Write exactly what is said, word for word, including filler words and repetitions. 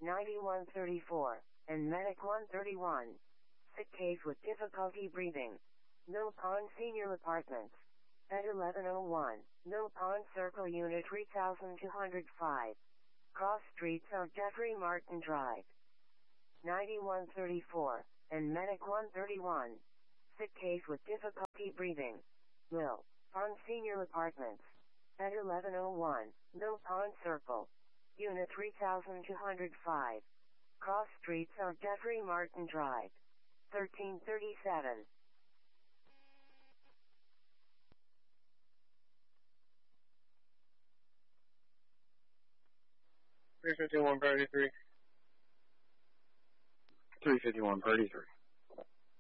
ninety-one thirty-four, and Medic one thirty-one. Sick case with difficulty breathing. Mill Pond Senior Apartments. At eleven oh one, Mill Pond Circle Unit three thousand two hundred five. Cross Street South Jeffrey Martin Drive. ninety-one thirty-four, and Medic one thirty-one. Sick case with difficulty breathing. Mill Pond Senior Apartments. At eleven oh one, Mill Pond Circle. Unit three thousand two hundred five. Cross Street South Jeffrey Martin Drive. thirteen thirty-seven. three fifty-one thirty-three. three fifty-one thirty-three.